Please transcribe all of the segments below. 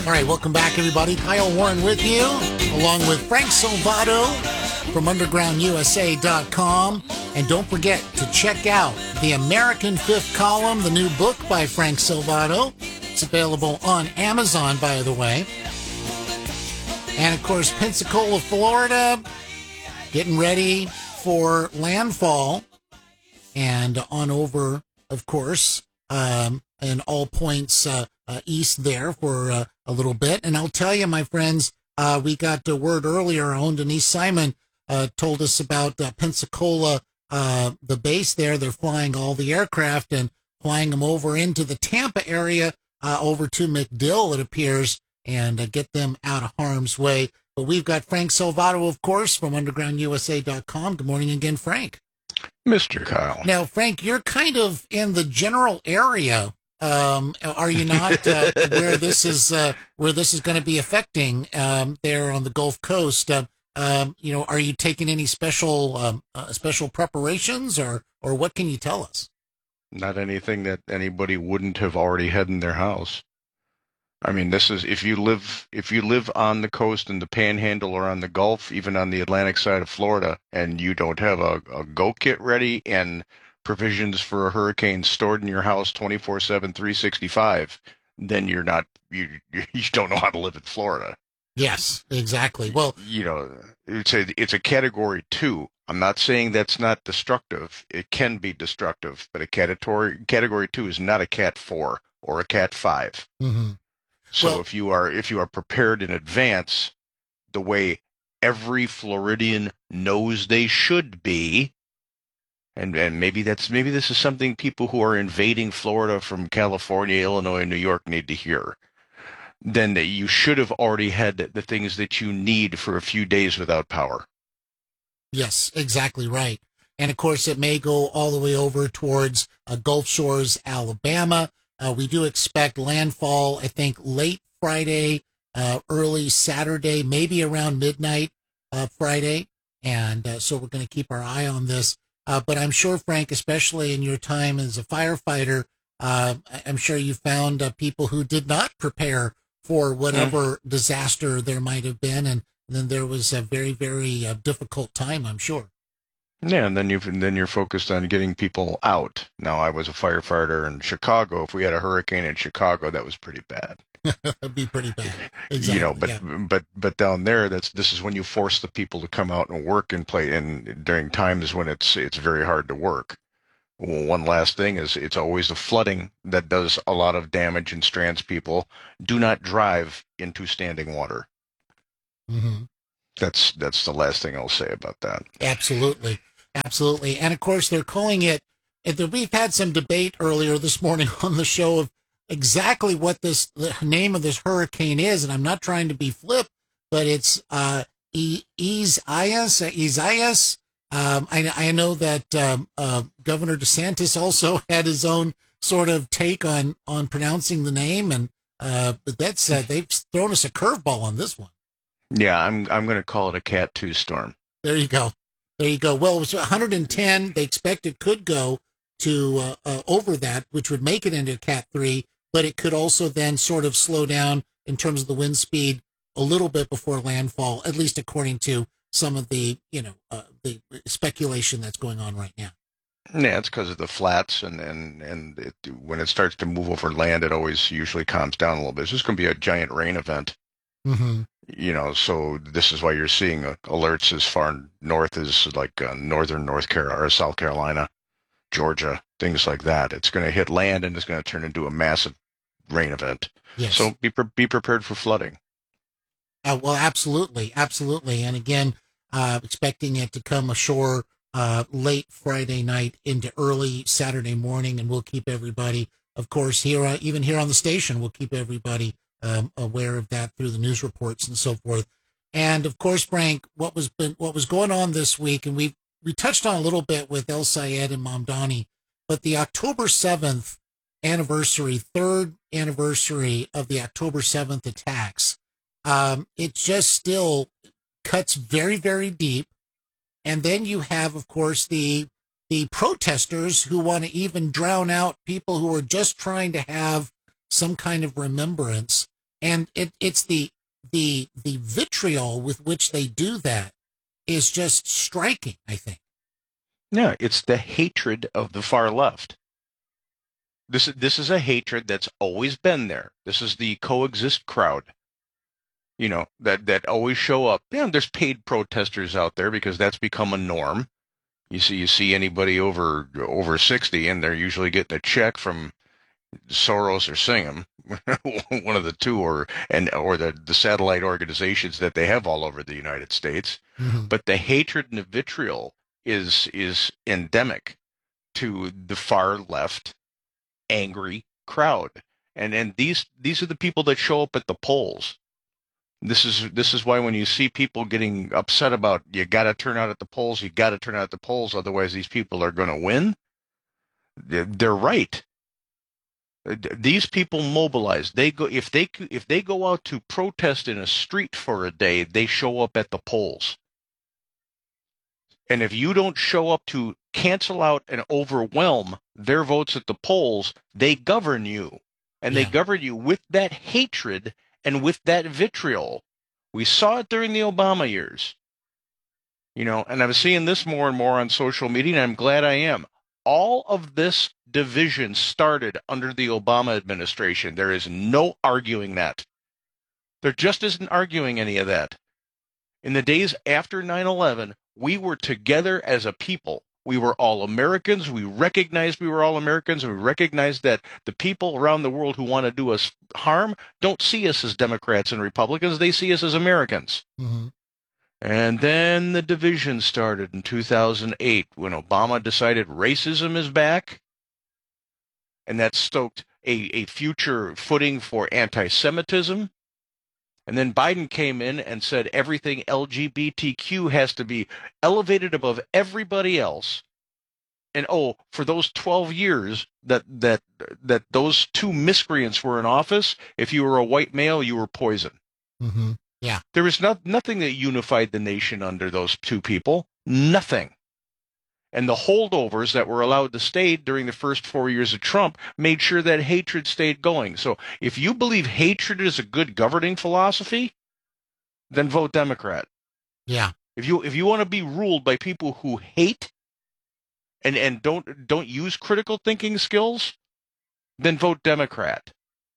All right, welcome back, everybody. Kyle Warren with you, along with Frank Salvato from UndergroundUSA.com. And don't forget to check out The American Fifth Column, the new book by Frank Salvato. It's available on Amazon, by the way. And, of course, Pensacola, Florida, getting ready for landfall. And on over, of course, and all points east there for a little bit. And I'll tell you, my friends, we got a word earlier. Our own Denise Simon told us about Pensacola, the base there. They're flying all the aircraft and flying them over into the Tampa area, over to MacDill, it appears, and get them out of harm's way. But we've got Frank Salvato, of course, from UndergroundUSA.com. Good morning again, Frank. Mr. Kyle. Now, Frank, you're kind of in the general area, are you not, where this is going to be affecting there on the Gulf Coast? Are you taking any special preparations, or what can you tell us? Not anything that anybody wouldn't have already had in their house. I mean, this is if you live on the coast in the Panhandle or on the Gulf, even on the Atlantic side of Florida, and you don't have a go kit ready and provisions for a hurricane stored in your house 24/7, 365, then you don't know how to live in Florida. Yes, exactly. Well, it's a category 2. I'm not saying that's not destructive. It can be destructive, but a category 2 is not a Cat 4 or a Cat 5. Mm-hmm. So well, if you are prepared in advance, the way every Floridian knows they should be, and maybe this is something people who are invading Florida from California, Illinois, and New York need to hear, then that you should have already had the things that you need for a few days without power. Yes, exactly right. And of course, it may go all the way over towards Gulf Shores, Alabama. We do expect landfall, I think, late Friday, early Saturday, maybe around midnight Friday. And so we're going to keep our eye on this. But I'm sure, Frank, especially in your time as a firefighter, I'm sure you found people who did not prepare for whatever disaster there might have been. And then there was a very, very difficult time, I'm sure. Yeah, and then you're focused on getting people out. Now, I was a firefighter in Chicago. If we had a hurricane in Chicago, that was pretty bad. That'd be pretty bad. Exactly. But down there, this is when you force the people to come out and work and play. And during times when it's very hard to work. One last thing is it's always the flooding that does a lot of damage and strands people. Do not drive into standing water. Mm-hmm. That's the last thing I'll say about that. Absolutely. Absolutely. And of course, they're calling it, we've had some debate earlier this morning on the show of exactly what the name of this hurricane is. And I'm not trying to be flip, but it's Isaias. I know that Governor DeSantis also had his own sort of take on pronouncing the name. And but that's they've thrown us a curveball on this one. Yeah, I'm going to call it a Cat 2 storm. There you go. Well, it was 110. They expect it could go to over that, which would make it into a Cat 3, but it could also then sort of slow down in terms of the wind speed a little bit before landfall, at least according to some of the, the speculation that's going on right now. Yeah, it's because of the flats, and when it starts to move over land, it always usually calms down a little bit. It's just going to be a giant rain event. Mm-hmm. So this is why you're seeing alerts as far north as like northern North Carolina or South Carolina, Georgia, things like that. It's going to hit land and it's going to turn into a massive rain event. Yes. So be prepared for flooding. Well, absolutely. And again, expecting it to come ashore late Friday night into early Saturday morning, and we'll keep everybody, of course, even here on the station, we'll keep everybody aware of that through the news reports and so forth. And of course, Frank, what was going on this week, and we touched on a little bit with El Sayed and Mamdani, but the October 7th anniversary, third anniversary of the October 7th attacks, it just still cuts very, very deep. And then you have, of course, the protesters who want to even drown out people who are just trying to have some kind of remembrance. And it's the vitriol with which they do that is just striking, I think. Yeah, it's the hatred of the far left. This is a hatred that's always been there. This is the coexist crowd, that always show up. Yeah, there's paid protesters out there because that's become a norm. You see anybody over 60, and they're usually getting a check from Soros or Singham, one of the two, or the satellite organizations that they have all over the United States. Mm-hmm. But the hatred and the vitriol is endemic to the far left angry crowd. And these are the people that show up at the polls. This is why when you see people getting upset about you got to turn out at the polls, otherwise these people are going to win. They're right. These people mobilize. They go if they go out to protest in a street for a day, they show up at the polls. And if you don't show up to cancel out and overwhelm their votes at the polls, they govern you. And they govern you with that hatred and with that vitriol. We saw it during the Obama years. And I'm seeing this more and more on social media, and I'm glad I am. All of this division started under the Obama administration. There is no arguing that. There just isn't arguing any of that. In the days after 9/11, we were together as a people. We were all Americans. We recognized we were all Americans. And we recognized that the people around the world who want to do us harm don't see us as Democrats and Republicans. They see us as Americans. Mm-hmm. And then the division started in 2008 when Obama decided racism is back. And that stoked a future footing for anti-Semitism. And then Biden came in and said everything LGBTQ has to be elevated above everybody else. And for those 12 years that those two miscreants were in office, if you were a white male, you were poison. Mm-hmm. Yeah. There was nothing that unified the nation under those two people. Nothing. And the holdovers that were allowed to stay during the first 4 years of Trump made sure that hatred stayed going. So if you believe hatred is a good governing philosophy, then vote Democrat. Yeah. If you want to be ruled by people who hate and don't use critical thinking skills, then vote Democrat.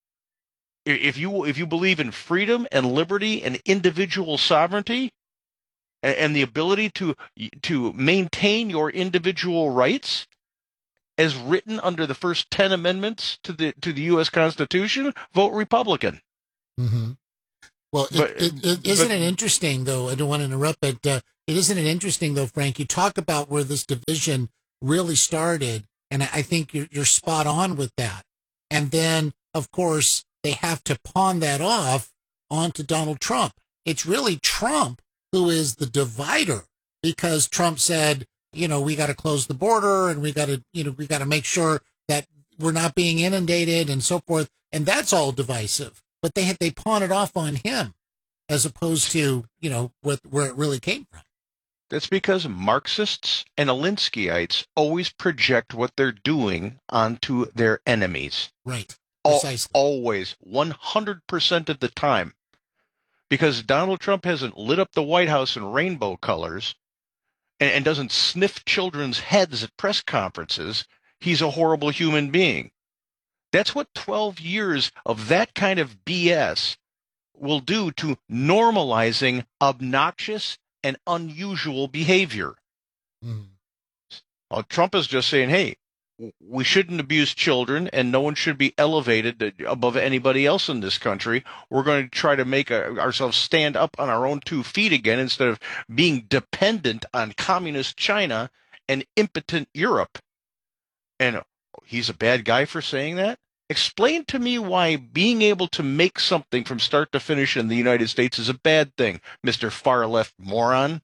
If you believe in freedom and liberty and individual sovereignty, and the ability to maintain your individual rights as written under the first 10 amendments to the U.S. Constitution, vote Republican. Mm-hmm. Well, isn't it interesting, though? I don't want to interrupt, but isn't it interesting, though, Frank? You talk about where this division really started, and I think you're spot on with that. And then, of course, they have to pawn that off onto Donald Trump. It's really Trump who is the divider, because Trump said, we got to close the border and we got to make sure that we're not being inundated and so forth. And that's all divisive, but they pawn it off on him as opposed to, where it really came from. That's because Marxists and Alinskyites always project what they're doing onto their enemies. Right. Precisely. Always, 100% of the time. Because Donald Trump hasn't lit up the White House in rainbow colors and doesn't sniff children's heads at press conferences, he's a horrible human being. That's what 12 years of that kind of BS will do to normalizing obnoxious and unusual behavior. Mm. Well, Trump is just saying, hey, we shouldn't abuse children, and no one should be elevated above anybody else in this country. We're going to try to make ourselves stand up on our own 2 feet again instead of being dependent on communist China and impotent Europe. And he's a bad guy for saying that? Explain to me why being able to make something from start to finish in the United States is a bad thing, Mr. Far-left moron.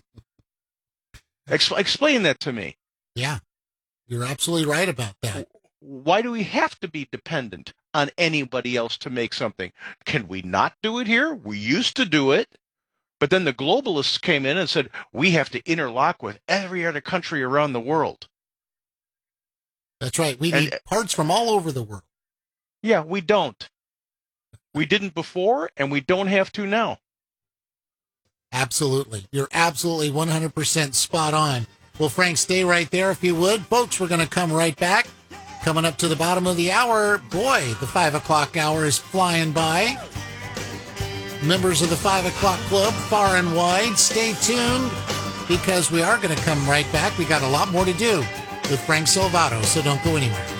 Explain that to me. Yeah. You're absolutely right about that. Why do we have to be dependent on anybody else to make something? Can we not do it here? We used to do it. But then the globalists came in and said, we have to interlock with every other country around the world. That's right. We need parts from all over the world. Yeah, we don't. We didn't before, and we don't have to now. Absolutely. You're absolutely 100% spot on. Well, Frank, stay right there if you would. Folks, we're going to come right back. Coming up to the bottom of the hour. Boy, the 5 o'clock hour is flying by. Members of the 5 o'clock club, far and wide, stay tuned because we are going to come right back. We got a lot more to do with Frank Salvato, so don't go anywhere.